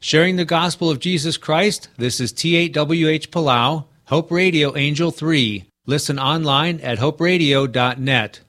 Sharing the gospel of Jesus Christ, this is T8WH Palau, Hope Radio Angel 3. Listen online at hoperadio.net.